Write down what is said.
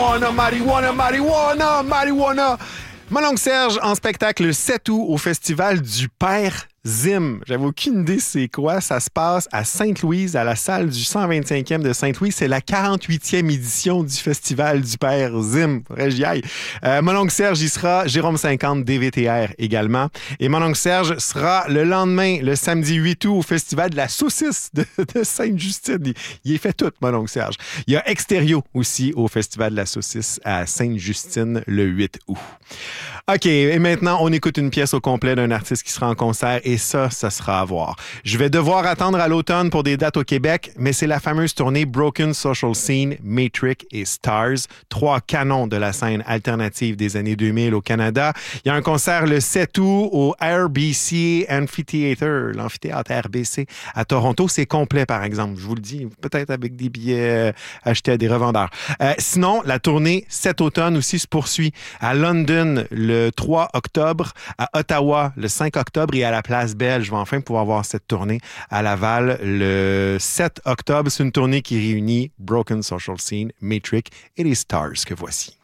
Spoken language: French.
marijuana. Mon oncle Serge en spectacle le 7 août au Festival du Père Zim. J'avais aucune idée c'est quoi. Ça se passe à Sainte-Louise, à la salle du 125e de Sainte-Louise. C'est la 48e édition du Festival du Père Zim. Faudrait que j'y aille. Mon oncle Serge y sera. Jérôme 50, DVTR également. Et mon oncle Serge sera le lendemain, le samedi 8 août, au Festival de la saucisse de Sainte-Justine. Il est fait tout, mon oncle Serge. Il y a Extérieur aussi au Festival de la saucisse à Sainte-Justine le 8 août. OK, et maintenant, on écoute une pièce au complet d'un artiste qui sera en concert et ça sera à voir. Je vais devoir attendre à l'automne pour des dates au Québec, mais c'est la fameuse tournée Broken Social Scene, Matrix et Stars, 3 canons de la scène alternative des années 2000 au Canada. Il y a un concert le 7 août au RBC Amphitheatre, l'amphithéâtre RBC à Toronto. C'est complet, par exemple, je vous le dis, peut-être avec des billets achetés à des revendeurs. Sinon, la tournée cet automne aussi se poursuit à London le 3 octobre, à Ottawa le 5 octobre et à la Place Belle. Je vais enfin pouvoir voir cette tournée à Laval le 7 octobre. C'est une tournée qui réunit Broken Social Scene, Matrix et les Stars que voici.